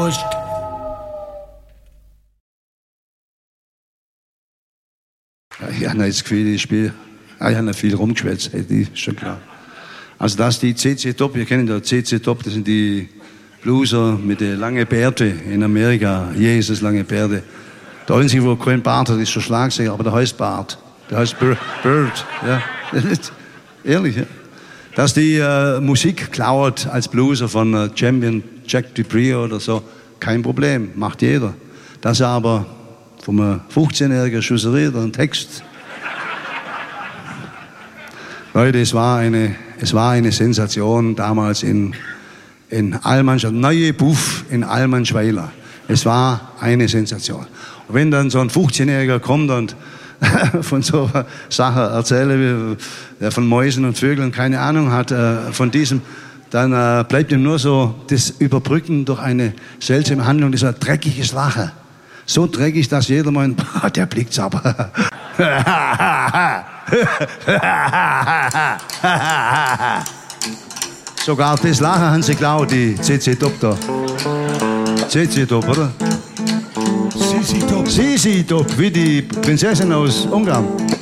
Prost. Ich habe jetzt Gefühl, ich habe noch viel rumgeschwätzt, das ist schon klar. Also das ist die CC Top, wir kennen ja CC Top, das sind die Blueser mit den langen Bärten in Amerika, Jesus lange Bärte. Der einzige, wo kein Bart hat, ist der Schlagzeuger, aber der heißt Bart. Der heißt Bird, ja. Ehrlich, ja. Dass die Musik klaut als Blueser von Champion Jack Dupree oder so, kein Problem, macht jeder. Dass er aber vom 15-jährigen Schusserie einen Text. Leute, es war eine Sensation damals in Allmann, neue Buff in Allmannschweiler. Es war eine Sensation. Und wenn dann so ein 15-Jähriger kommt und von so einer Sache erzähle, der von Mäusen und Vögeln keine Ahnung hat, von diesem, dann bleibt ihm nur so das Überbrücken durch eine seltsame Handlung, dieser dreckiges Lachen. So dreckig, dass jeder meint, der blickt's aber. Sogar das Lachen haben sie geklaut, die CC Top da. CC Top, oder? Sisi Top. Sisi Top, wie die Prinzessin aus Ungarn.